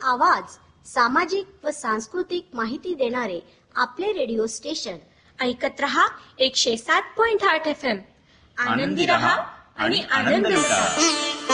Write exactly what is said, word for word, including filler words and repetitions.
आवाज, सामाजिक व सांस्कृतिक माहिती देणारे आपले रेडिओ स्टेशन. ऐकत रहा एकशे सात पॉइंट आठ एफ एम. आनंदी रहा आणि आनंद लुटा.